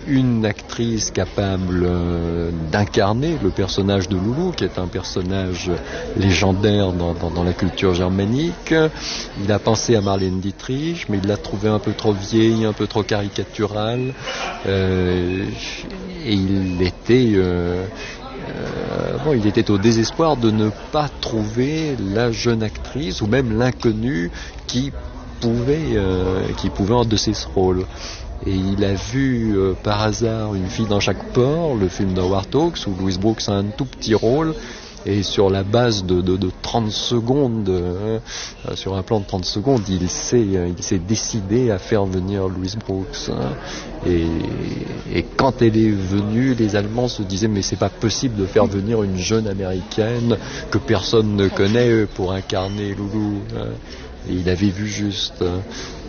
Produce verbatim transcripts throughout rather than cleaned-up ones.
une actrice capable euh, d'incarner le personnage de Loulou, qui est un personnage légendaire dans, dans, dans la culture germanique. Il a pensé à Marlène Dietrich, mais il l'a trouvée un peu trop vieille, un peu trop caricaturale, euh, et il était... Euh, Euh, bon, il était au désespoir de ne pas trouver la jeune actrice ou même l'inconnue qui pouvait, euh, qui pouvait endosser ce rôle. Et il a vu euh, par hasard Une fille dans chaque port, le film d'Howard Hawks, où Louise Brooks a un tout petit rôle. Et sur la base de, de, de trente secondes, euh, sur un plan de trente secondes, il s'est, il s'est décidé à faire venir Louise Brooks. Hein. Et, et quand elle est venue, les Allemands se disaient mais c'est pas possible de faire venir une jeune américaine que personne ne connaît pour incarner Loulou. Hein. Et il avait vu juste. Hein.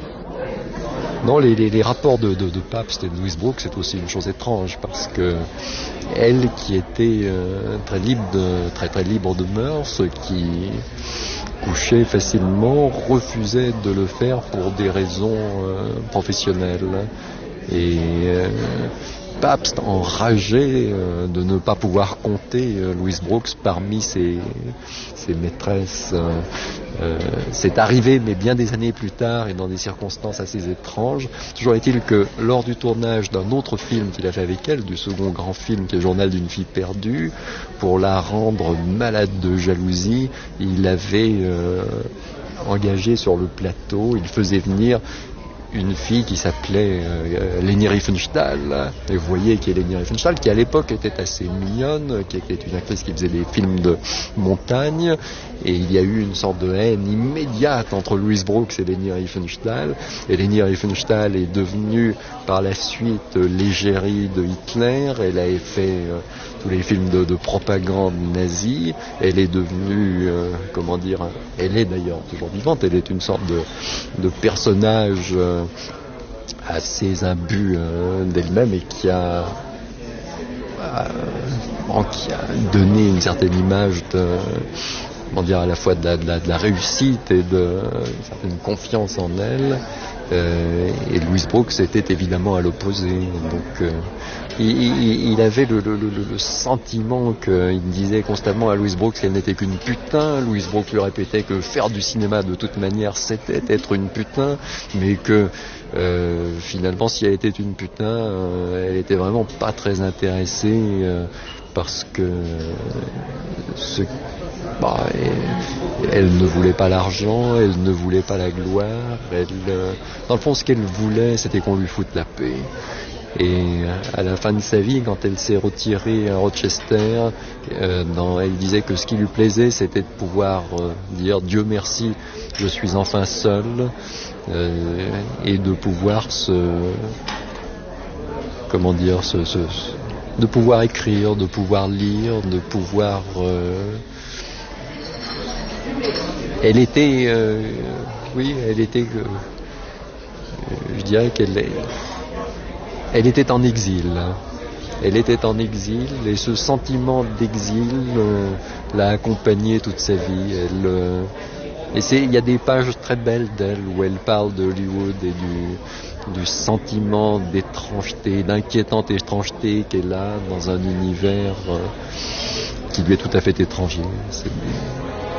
Non, les, les, les rapports de, de, de Pabst et de Louise Brooks, c'est aussi une chose étrange parce que elle, qui était euh, très libre, de, très très libre de mœurs, qui couchait facilement, refusait de le faire pour des raisons euh, professionnelles. Et euh, Pabst, enragé euh, de ne pas pouvoir compter euh, Louise Brooks parmi ses, ses maîtresses. Euh, euh, c'est arrivé, mais bien des années plus tard et dans des circonstances assez étranges. Toujours est-il que lors du tournage d'un autre film qu'il a fait avec elle, du second grand film qui est Journal d'une fille perdue, pour la rendre malade de jalousie, il avait euh, engagé sur le plateau, il faisait venir une fille qui s'appelait euh, Leni Riefenstahl, et vous voyez qui est Leni Riefenstahl, qui à l'époque était assez mignonne, qui était une actrice qui faisait des films de montagne, et il y a eu une sorte de haine immédiate entre Louise Brooks et Leni Riefenstahl, et Leni Riefenstahl est devenue par la suite l'égérie de Hitler, elle a fait euh, tous les films de, de propagande nazie, elle est devenue, euh, comment dire, elle est d'ailleurs toujours vivante, elle est une sorte de, de personnage euh, assez imbu euh, d'elle-même et qui a, euh, qui a donné une certaine image de, comment dire, à la fois de la, de la, de la réussite et de une certaine confiance en elle. Euh, et Louise Brooks était évidemment à l'opposé. Donc euh, il, il, il avait le, le, le, le sentiment qu'il disait constamment à Louise Brooks qu'elle n'était qu'une putain. Louise Brooks lui répétait que faire du cinéma de toute manière c'était être une putain, mais que euh, finalement si elle était une putain, euh, elle était vraiment pas très intéressée euh, parce que euh, ce Bah, elle, elle ne voulait pas l'argent, elle ne voulait pas la gloire. Elle, euh, dans le fond, ce qu'elle voulait, c'était qu'on lui foute la paix. Et à la fin de sa vie, quand elle s'est retirée à Rochester, euh, dans, elle disait que ce qui lui plaisait, c'était de pouvoir euh, dire Dieu merci, je suis enfin seule, euh, et de pouvoir se, comment dire, se, se, de pouvoir écrire, de pouvoir lire, de pouvoir euh, Elle était, euh, oui, elle était, euh, je dirais qu'elle elle était en exil. Elle était en exil et ce sentiment d'exil euh, l'a accompagnée toute sa vie. Elle, euh, et c'est, il y a des pages très belles d'elle où elle parle de Hollywood et du, du sentiment d'étrangeté, d'inquiétante étrangeté qu'elle a dans un univers euh, qui lui est tout à fait étranger. C'est,